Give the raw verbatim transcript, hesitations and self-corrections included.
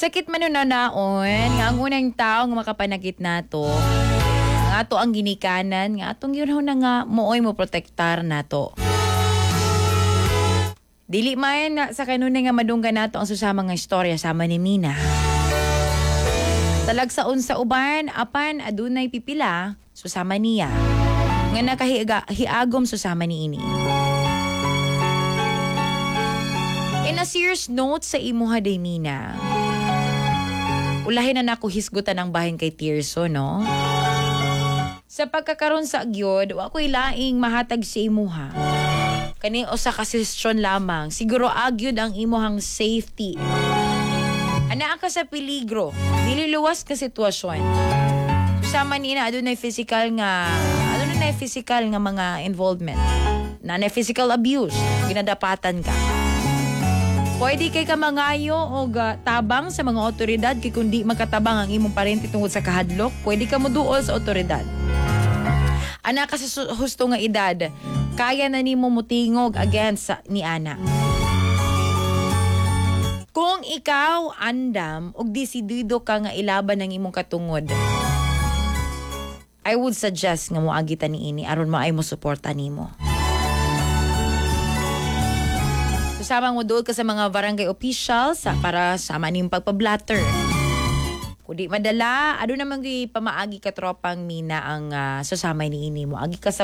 Sakit man nun na naon, nga ang unang tao nga makapanakit nato, nga ato ang ginikanan, nga atong yun na nga mooy mo protektar nato. Dili man sa kanunay nga madunggan nato ang susama nga istorya sama ni Mina. Talagsaon sa uban, apan adunay pipila, susama niya. Nga nakahiagom susama ni ini. In a serious note sa imuha day Mina, ulahin na nako hisgutan ang bahin kay Tirso, no? Sa pagkakaroon sa agyod, wa ko'y laing mahatag si imuha. Kani o sa kasisyon lamang, siguro agyod ang imuhang safety. Anaa ka sa peligro, dili luwas ka sitwasyon. Susama nina, adunay physical nga, adunay physical nga mga involvement. Nanay physical abuse, ginadapatan ka. Pwede kay ka mangayo o ga, tabang sa mga otoridad kay kundi magkatabang ang imong parente tungod sa kahadlok, pwede ka moduol sa otoridad. Ana ka sa husto nga edad, kaya na nimo mutingog against sa, ni ana. Kung ikaw andam og desidido ka nga ilaban ng imong katungod, I would suggest nga moagitan ni ini aron maay mo suporta nimo. Samang mo doon ka sa mga barangay officials para sama niyong pagpa-blatter. Kung di madala, ano naman yung pamaagi ka tropang Mina ang uh, sasama ni ini mo. Agi ka sa